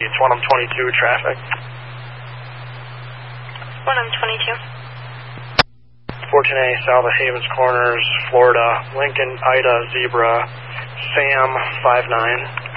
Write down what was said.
It's 1M22 traffic. 1M22. 14A, south of Havens Corners, Florida. Lincoln, Ida, Zebra, Sam, 59.